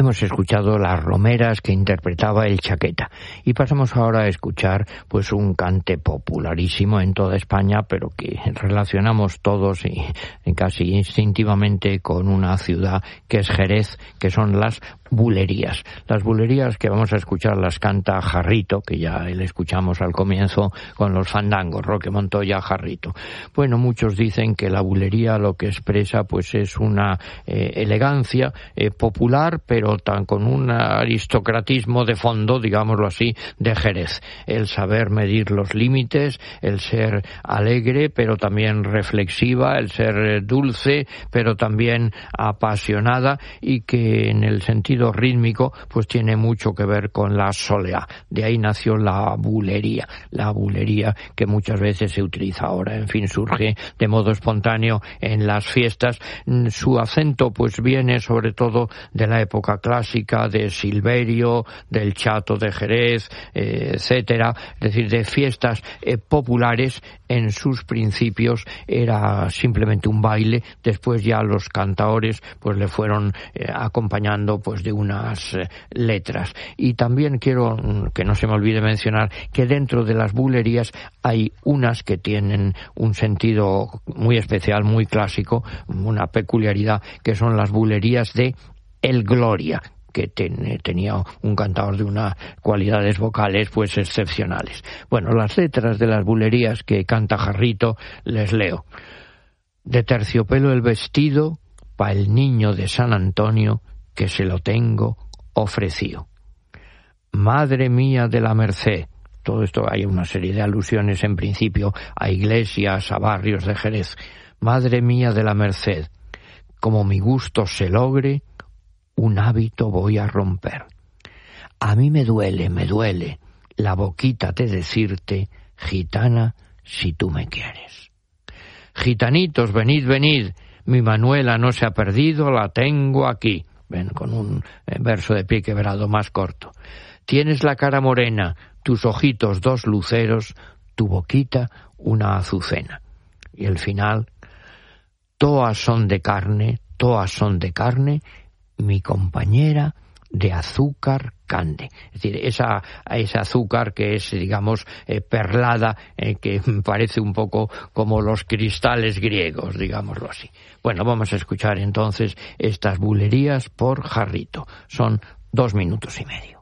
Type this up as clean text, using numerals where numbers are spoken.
Hemos escuchado las romeras que interpretaba el Chaqueta y pasamos ahora a escuchar pues un cante popularísimo en toda España, pero que relacionamos todos y casi instintivamente con una ciudad que es Jerez, que son las bulerías. Las bulerías que vamos a escuchar las canta Jarrito, que ya le escuchamos al comienzo con los fandangos, Roque Montoya, Jarrito. Bueno, muchos dicen que la bulería lo que expresa pues es una elegancia popular, pero con un aristocratismo de fondo, digámoslo así, de Jerez. El saber medir los límites, el ser alegre, pero también reflexiva, el ser dulce, pero también apasionada, y que en el sentido rítmico pues tiene mucho que ver con la soleá. De ahí nació la bulería que muchas veces se utiliza ahora, en fin, surge de modo espontáneo en las fiestas. Su acento pues viene sobre todo de la época clásica, de Silverio, del Chato de Jerez, etcétera, es decir, de fiestas populares. En sus principios era simplemente un baile, después ya los cantaores pues le fueron acompañando pues de unas letras. Y también quiero que no se me olvide mencionar que dentro de las bulerías hay unas que tienen un sentido muy especial, muy clásico, una peculiaridad, que son las bulerías de El Gloria, que tenía un cantador de unas cualidades vocales pues excepcionales. Bueno, las letras de las bulerías que canta Jarrito les leo. De terciopelo el vestido, pa' el niño de San Antonio, que se lo tengo ofrecido. Madre mía de la Merced. Todo esto hay una serie de alusiones en principio a iglesias, a barrios de Jerez. Madre mía de la Merced, como mi gusto se logre, un hábito voy a romper. A mí me duele la boquita de decirte, gitana, si tú me quieres. Gitanitos, venid, mi Manuela no se ha perdido, la tengo aquí. Ven, con un verso de pie quebrado más corto. Tienes la cara morena, tus ojitos dos luceros, tu boquita una azucena. Y el final, toas son de carne, mi compañera de azúcar cande. Es decir, esa azúcar que es, digamos, perlada, que parece un poco como los cristales griegos, digámoslo así. Bueno, vamos a escuchar entonces estas bulerías por Jarrito. Son 2 minutos y medio.